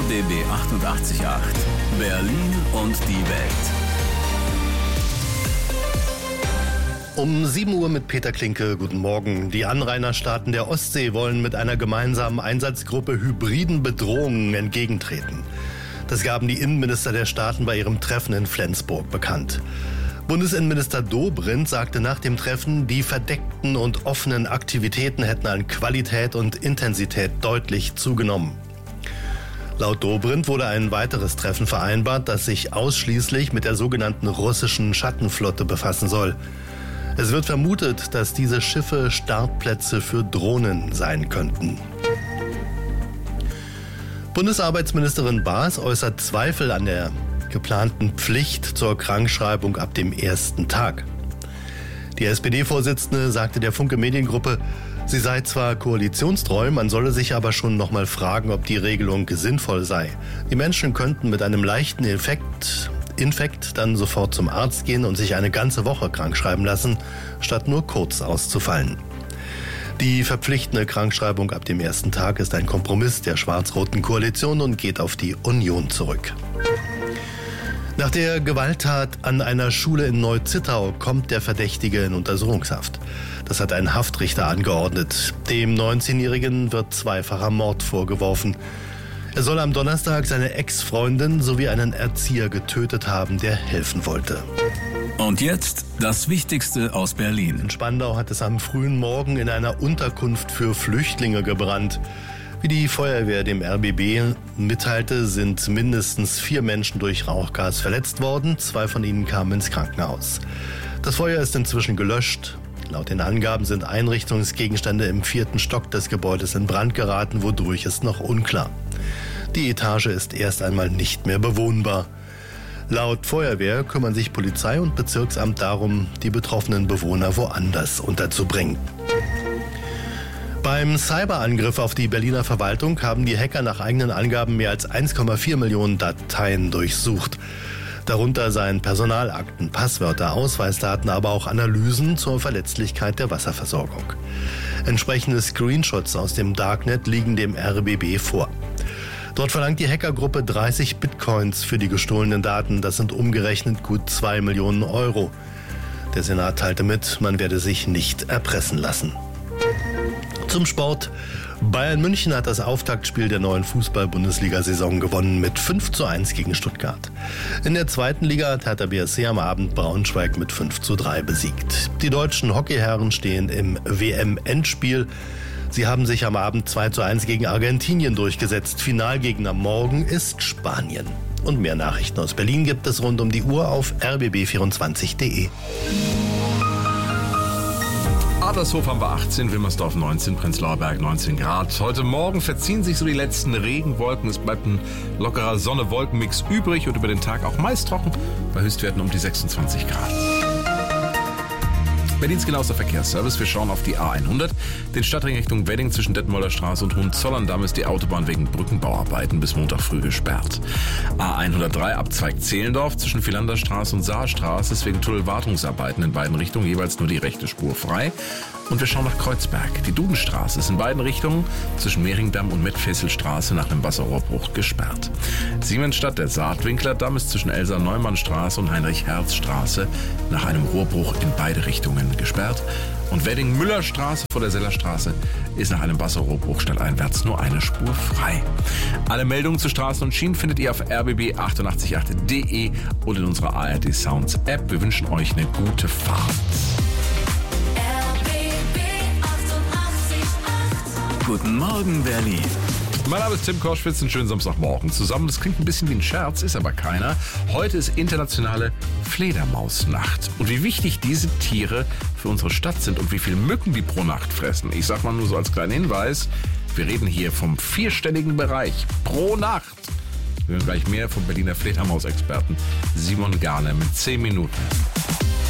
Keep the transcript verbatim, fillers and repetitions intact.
B B achtundachtzig Komma acht. Berlin und die Welt. Um sieben Uhr mit Peter Klinke. Guten Morgen. Die Anrainerstaaten der Ostsee wollen mit einer gemeinsamen Einsatzgruppe hybriden Bedrohungen entgegentreten. Das gaben die Innenminister der Staaten bei ihrem Treffen in Flensburg bekannt. Bundesinnenminister Dobrindt sagte nach dem Treffen, die verdeckten und offenen Aktivitäten hätten an Qualität und Intensität deutlich zugenommen. Laut Dobrindt wurde ein weiteres Treffen vereinbart, das sich ausschließlich mit der sogenannten russischen Schattenflotte befassen soll. Es wird vermutet, dass diese Schiffe Startplätze für Drohnen sein könnten. Bundesarbeitsministerin Baas äußert Zweifel an der geplanten Pflicht zur Krankschreibung ab dem ersten Tag. Die S P D-Vorsitzende sagte der Funke Mediengruppe, sie sei zwar koalitionstreu, man solle sich aber schon noch mal fragen, ob die Regelung sinnvoll sei. Die Menschen könnten mit einem leichten Infekt, Infekt dann sofort zum Arzt gehen und sich eine ganze Woche krankschreiben lassen, statt nur kurz auszufallen. Die verpflichtende Krankschreibung ab dem ersten Tag ist ein Kompromiss der schwarz-roten Koalition und geht auf die Union zurück. Nach der Gewalttat an einer Schule in Neu-Zittau kommt der Verdächtige in Untersuchungshaft. Das hat ein Haftrichter angeordnet. Dem neunzehnjährigen wird zweifacher Mord vorgeworfen. Er soll am Donnerstag seine Ex-Freundin sowie einen Erzieher getötet haben, der helfen wollte. Und jetzt das Wichtigste aus Berlin. In Spandau hat es am frühen Morgen in einer Unterkunft für Flüchtlinge gebrannt. Wie die Feuerwehr dem R B B mitteilte, sind mindestens vier Menschen durch Rauchgas verletzt worden. Zwei von ihnen kamen ins Krankenhaus. Das Feuer ist inzwischen gelöscht. Laut den Angaben sind Einrichtungsgegenstände im vierten Stock des Gebäudes in Brand geraten, wodurch ist noch unklar. Die Etage ist erst einmal nicht mehr bewohnbar. Laut Feuerwehr kümmern sich Polizei und Bezirksamt darum, die betroffenen Bewohner woanders unterzubringen. Beim Cyberangriff auf die Berliner Verwaltung haben die Hacker nach eigenen Angaben mehr als eins Komma vier Millionen Dateien durchsucht. Darunter seien Personalakten, Passwörter, Ausweisdaten, aber auch Analysen zur Verletzlichkeit der Wasserversorgung. Entsprechende Screenshots aus dem Darknet liegen dem R B B vor. Dort verlangt die Hackergruppe dreißig Bitcoins für die gestohlenen Daten. Das sind umgerechnet gut zwei Millionen Euro. Der Senat teilte mit, man werde sich nicht erpressen lassen. Zum Sport. Bayern München hat das Auftaktspiel der neuen Fußball-Bundesliga-Saison gewonnen mit fünf zu eins gegen Stuttgart. In der zweiten Liga hat Hertha B S C am Abend Braunschweig mit fünf zu drei besiegt. Die deutschen Hockeyherren stehen im W M-Endspiel. Sie haben sich am Abend zwei zu eins gegen Argentinien durchgesetzt. Finalgegner morgen ist Spanien. Und mehr Nachrichten aus Berlin gibt es rund um die Uhr auf r b b vierundzwanzig punkt d e. Adlershof haben wir achtzehn, Wilmersdorf neunzehn, Prenzlauer Berg neunzehn Grad. Heute Morgen verziehen sich so die letzten Regenwolken. Es bleibt ein lockerer Sonne-Wolkenmix übrig und über den Tag auch meist trocken bei Höchstwerten um die sechsundzwanzig Grad. Berlins genauester Verkehrsservice. Wir schauen auf die A hundert. Den Stadtring Richtung Wedding zwischen Detmolder Straße und Hohenzollern-Damm ist die Autobahn wegen Brückenbauarbeiten bis Montag früh gesperrt. A hundertdrei Abzweig Zehlendorf zwischen Philanderstraße und Saarstraße ist wegen Tunnelwartungsarbeiten in beiden Richtungen jeweils nur die rechte Spur frei. Und wir schauen nach Kreuzberg. Die Dudenstraße ist in beiden Richtungen zwischen Mehringdamm und Mettfesselstraße nach einem Wasserrohrbruch gesperrt. Siemensstadt, der Saatwinklerdamm ist zwischen Elsa-Neumann-Straße und Heinrich-Herz-Straße nach einem Rohrbruch in beide Richtungen gesperrt. Und Wedding-Müller-Straße vor der Sellerstraße ist nach einem Wasserrohrbruch stadteinwärts nur eine Spur frei. Alle Meldungen zu Straßen und Schienen findet ihr auf r b b achtundachtzig punkt acht punkt d e und in unserer A R D Sounds App. Wir wünschen euch eine gute Fahrt. Guten Morgen, Berlin. Mein Name ist Tim Koschwitz, einen schönen Samstagmorgen zusammen. Das klingt ein bisschen wie ein Scherz, ist aber keiner. Heute ist internationale Fledermausnacht. Und wie wichtig diese Tiere für unsere Stadt sind und wie viele Mücken die pro Nacht fressen. Ich sag mal nur so als kleinen Hinweis, wir reden hier vom vierstelligen Bereich pro Nacht. Wir hören gleich mehr vom Berliner Fledermausexperten Simon Garner mit zehn Minuten.